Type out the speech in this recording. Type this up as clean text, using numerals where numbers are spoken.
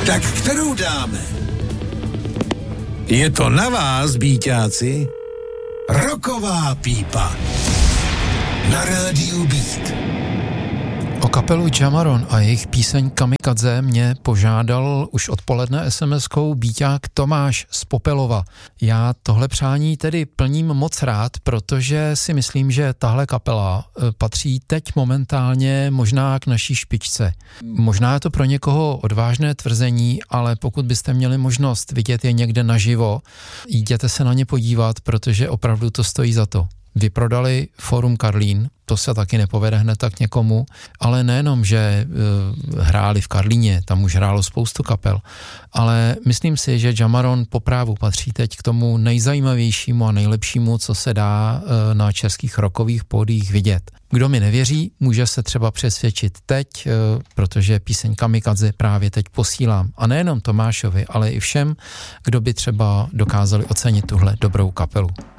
Tak kterou dáme? Je to na vás, býťáci. Rocková pípa. Na rádiu Beat. O kapelu Jamaron a jejich píseň Kamikadze mě požádal už odpoledne SMS-kou býťák Tomáš z Popelova. Já tohle přání tedy plním moc rád, protože si myslím, že tahle kapela patří teď momentálně možná k naší špičce. Možná je to pro někoho odvážné tvrzení, ale pokud byste měli možnost vidět je někde naživo, jděte se na ně podívat, protože opravdu to stojí za to. Vyprodali Fórum Karlín, to se taky nepovede hned tak někomu, ale nejenom, že hráli v Karlíně, tam už hrálo spoustu kapel, ale myslím si, že Jamaron po právu patří teď k tomu nejzajímavějšímu a nejlepšímu, co se dá na českých rockových pódiích vidět. Kdo mi nevěří, může se třeba přesvědčit teď, protože píseň Kamikadze právě teď posílám. A nejenom Tomášovi, ale i všem, kdo by třeba dokázali ocenit tuhle dobrou kapelu.